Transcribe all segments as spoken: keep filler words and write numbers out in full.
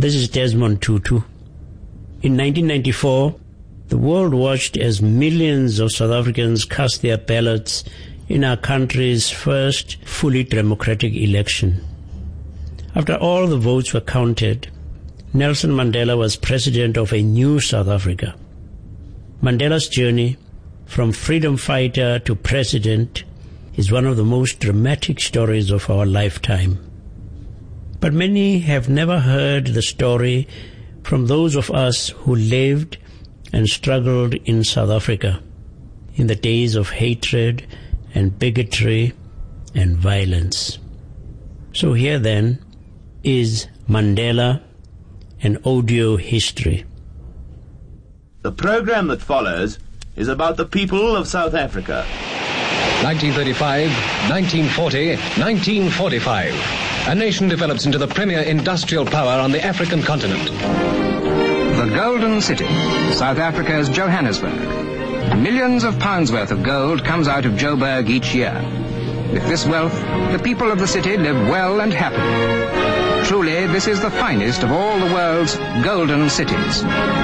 This is Desmond Tutu. In nineteen ninety-four, the world watched as millions of South Africans cast their ballots in our country's first fully democratic election. After all the votes were counted, Nelson Mandela was president of a new South Africa. Mandela's journey from freedom fighter to president is one of the most dramatic stories of our lifetime. But many have never heard the story from those of us who lived and struggled in South Africa in the days of hatred and bigotry and violence. So here then is Mandela, an audio history. The program that follows is about the people of South Africa. nineteen thirty-five, nineteen forty, nineteen forty-five. A nation develops into the premier industrial power on the African continent. The Golden City, South Africa's Johannesburg. Millions of pounds worth of gold comes out of Joburg each year. With this wealth, the people of the city live well and happily. Truly, this is the finest of all the world's golden cities.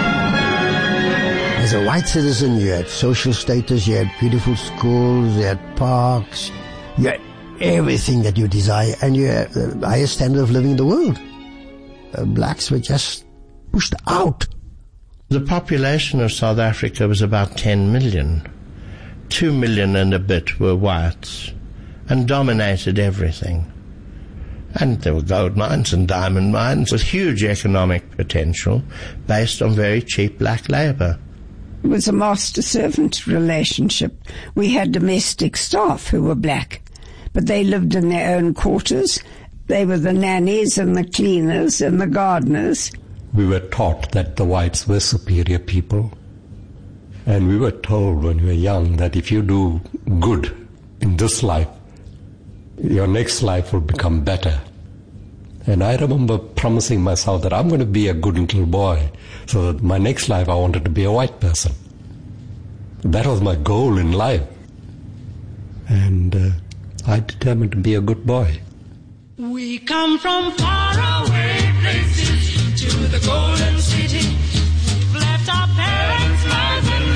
As a white citizen, you had social status, you had beautiful schools, you had parks, you had everything that you desire, and you had the highest standard of living in the world. Uh, blacks were just pushed out. The population of South Africa was about ten million. Two million and a bit were whites, and dominated everything. And there were gold mines and diamond mines with huge economic potential based on very cheap black labor. It was a master-servant relationship. We had domestic staff who were black, but they lived in their own quarters. They were the nannies and the cleaners and the gardeners. We were taught that the whites were superior people. And we were told when we were young that if you do good in this life, your next life will become better. And I remember promising myself that I'm going to be a good little boy, so that my next life I wanted to be a white person. That was my goal in life. And uh, I determined to be a good boy. We come from far away places to the Golden City. We've left our parents miles and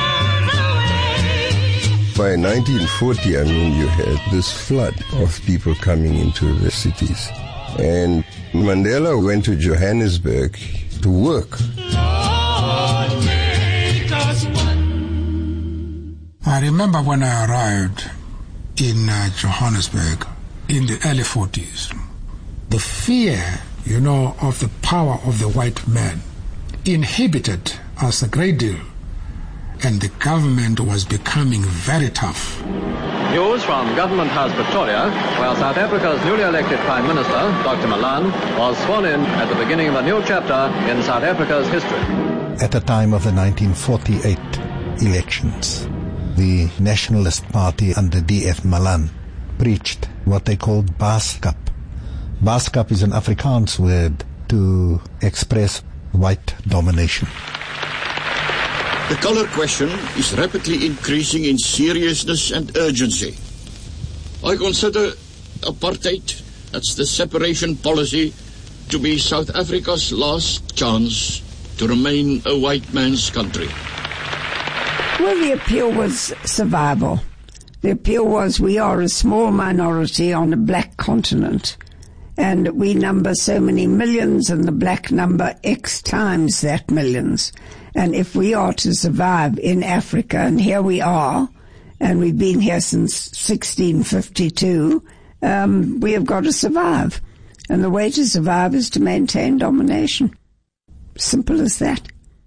miles away. By nineteen forty, I mean, you had this flood of people coming into the cities. And Mandela went to Johannesburg to work. Lord, make us one. I remember when I arrived in uh, Johannesburg in the early forties, the fear, you know, of the power of the white man inhibited us a great deal, and the government was becoming very tough. News from Government House, Pretoria, where South Africa's newly elected Prime Minister, Doctor Malan, was sworn in at the beginning of a new chapter in South Africa's history. At the time of the nineteen forty-eight elections, the Nationalist Party under D F Malan preached what they called Baaskap. Baaskap is an Afrikaans word to express white domination. The color question is rapidly increasing in seriousness and urgency. I consider apartheid, that's the separation policy, to be South Africa's last chance to remain a white man's country. Well, the appeal was survival. The appeal was we are a small minority on a black continent, and we number so many millions, and the black number X times that millions. And if we are to survive in Africa, and here we are, and we've been here since sixteen fifty-two, um, we have got to survive. And the way to survive is to maintain domination. Simple as that.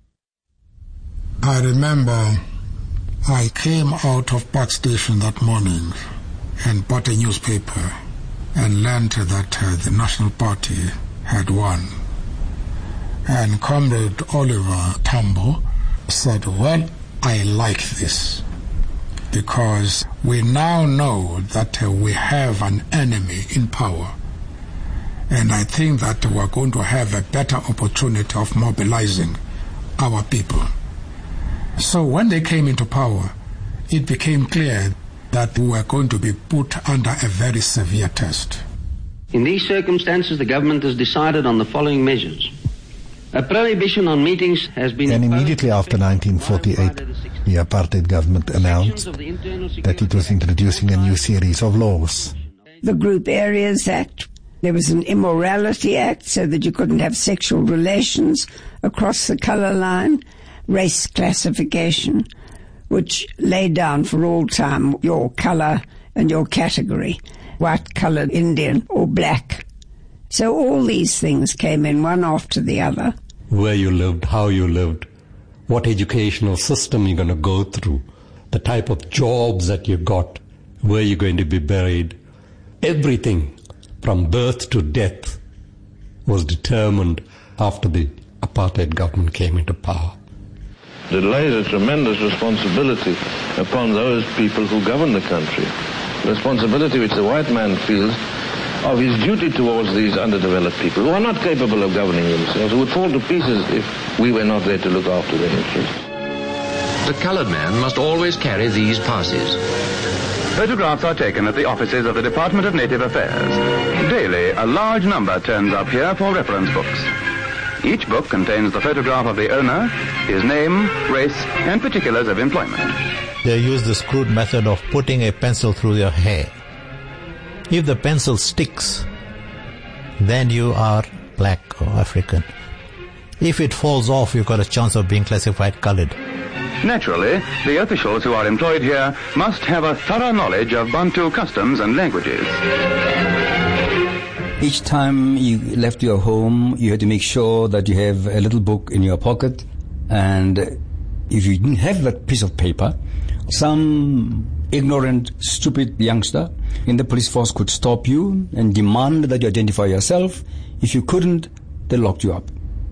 I remember I came out of Park Station that morning and bought a newspaper and learned that uh, the National Party had won. And Comrade Oliver Tambo said, well, I like this, because we now know that uh, we have an enemy in power. And I think that we're going to have a better opportunity of mobilizing our people. So when they came into power, it became clear that we were going to be put under a very severe test. In these circumstances, the government has decided on the following measures. A prohibition on meetings has been... And immediately after nineteen forty-eight, the apartheid government announced that it was introducing a new series of laws. The Group Areas Act. There was an Immorality Act so that you couldn't have sexual relations across the colour line. Race classification, which laid down for all time your colour and your category, white, coloured, Indian or black. So all these things came in one after the other. Where you lived, how you lived, what educational system you're going to go through, the type of jobs that you got, where you're going to be buried. Everything from birth to death was determined after the apartheid government came into power. It lays a tremendous responsibility upon those people who govern the country. Responsibility which the white man feels of his duty towards these underdeveloped people who are not capable of governing themselves, who would fall to pieces if we were not there to look after their interests. The coloured man must always carry these passes. Photographs are taken at the offices of the Department of Native Affairs. Daily, a large number turns up here for reference books. Each book contains the photograph of the owner, his name, race, and particulars of employment. They use this crude method of putting a pencil through your hair. If the pencil sticks, then you are black or African. If it falls off, you've got a chance of being classified colored. Naturally, the officials who are employed here must have a thorough knowledge of Bantu customs and languages. Each time you left your home, you had to make sure that you have a little book in your pocket, and if you didn't have that piece of paper, some ignorant, stupid youngster in the police force could stop you and demand that you identify yourself. If you couldn't, they locked you up.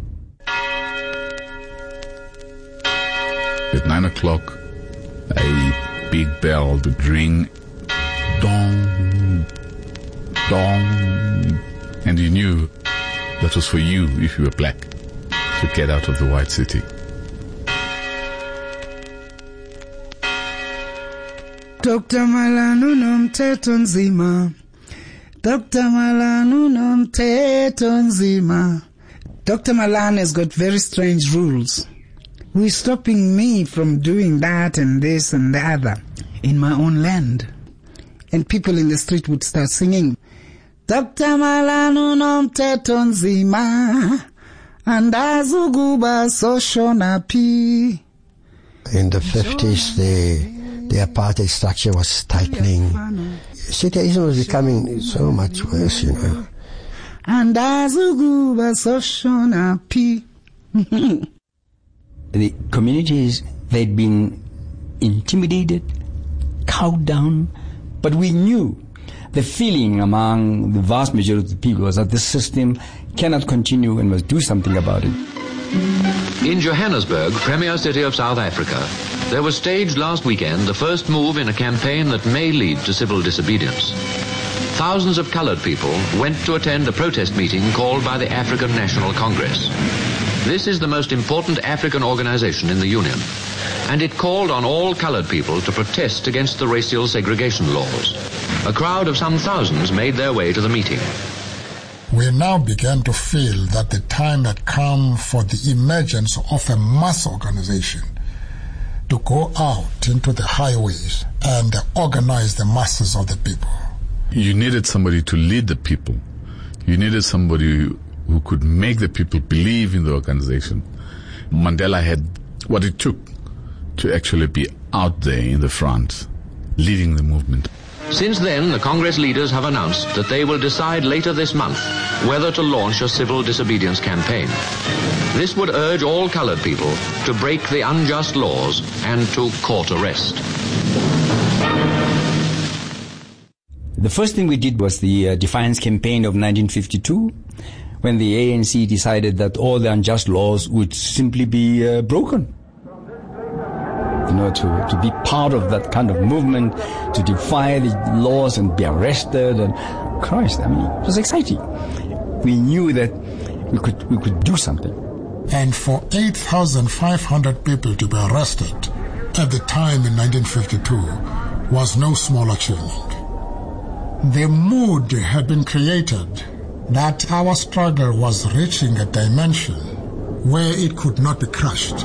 At nine o'clock, a big bell would ring, dong, dong, and you knew that was for you, if you were black, to get out of the white city. Doctor Malanu nomthetho nzima. Doctor Malanu nomthetho nzima. Doctor Malan has got very strange rules. Who is stopping me from doing that and this and the other in my own land? And people in the street would start singing, Doctor Malanu nomthetho nzima, andazukuba soshona pi. In the fifties, the the apartheid structure was tightening. Cityism was becoming so much worse, you know. Andazukuba soshona pi. The communities, they'd been intimidated, cowed down, but we knew the feeling among the vast majority of the people was that this system cannot continue and must do something about it. In Johannesburg, premier city of South Africa, there was staged last weekend the first move in a campaign that may lead to civil disobedience. Thousands of coloured people went to attend a protest meeting called by the African National Congress. This is the most important African organization in the Union, and it called on all coloured people to protest against the racial segregation laws. A crowd of some thousands made their way to the meeting. We now began to feel that the time had come for the emergence of a mass organization to go out into the highways and organize the masses of the people. You needed somebody to lead the people. You needed somebody who could make the people believe in the organization. Mandela had what it took to actually be out there in the front, leading the movement. Since then, the Congress leaders have announced that they will decide later this month whether to launch a civil disobedience campaign. This would urge all coloured people to break the unjust laws and to court arrest. The first thing we did was the uh, defiance campaign of nineteen fifty-two, when the A N C decided that all the unjust laws would simply be uh, broken. You know, to, to be part of that kind of movement, to defy the laws and be arrested, and Christ, I mean, it was exciting. We knew that we could we could do something. And for eight thousand five hundred people to be arrested at the time in nineteen fifty-two was no small achievement. The mood had been created that our struggle was reaching a dimension where it could not be crushed.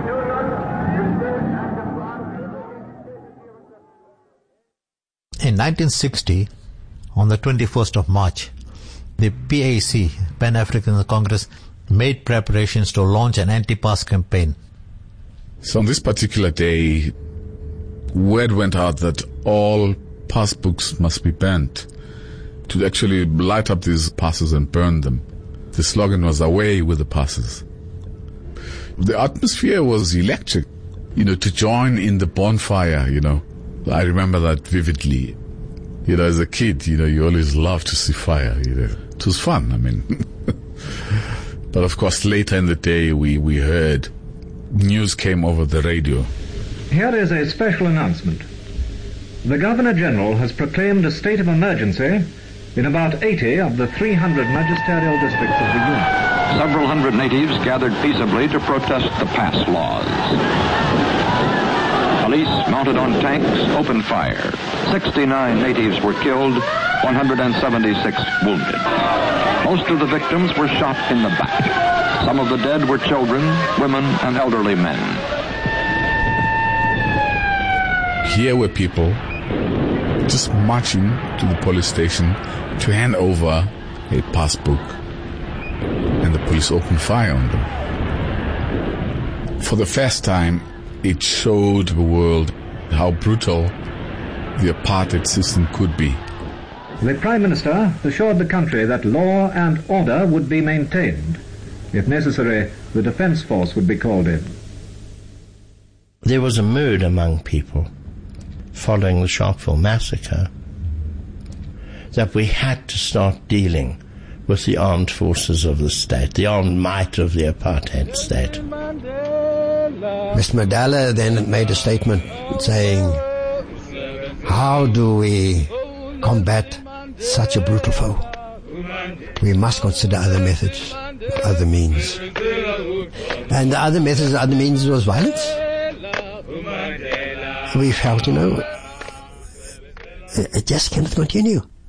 In nineteen sixty, on the twenty-first of March, the P A C, Pan-African Congress, made preparations to launch an anti-pass campaign. So on this particular day, word went out that all passbooks must be burnt, to actually light up these passes and burn them. The slogan was "Away with the passes." The atmosphere was electric, you know, to join in the bonfire, you know. I remember that vividly. You know, as a kid, you know, you always loved to see fire, you know. It was fun, I mean. But of course, later in the day, we, we heard, news came over the radio. Here is a special announcement. The Governor-General has proclaimed a state of emergency in about eighty of the three hundred magisterial districts of the Union. Several hundred natives gathered peaceably to protest the pass laws. Police, mounted on tanks, opened fire. sixty-nine natives were killed, one hundred seventy-six wounded. Most of the victims were shot in the back. Some of the dead were children, women, and elderly men. Here were people just marching to the police station to hand over a passbook, and the police opened fire on them. For the first time, it showed the world how brutal the apartheid system could be. The Prime Minister assured the country that law and order would be maintained. If necessary, the defence force would be called in. There was a mood among people following the Sharpeville massacre that we had to start dealing with the armed forces of the state, the armed might of the apartheid state. Mister Mandela then made a statement saying, how do we combat such a brutal foe? We must consider other methods, other means. And the other methods, other means was violence. We felt, you know, it just cannot continue.